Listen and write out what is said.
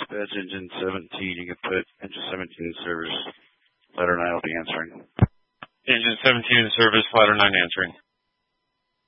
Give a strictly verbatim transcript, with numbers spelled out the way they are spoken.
That's engine seventeen. You can put engine seventeen in service. Ladder nine will be answering. Engine seventeen in service. Ladder nine answering.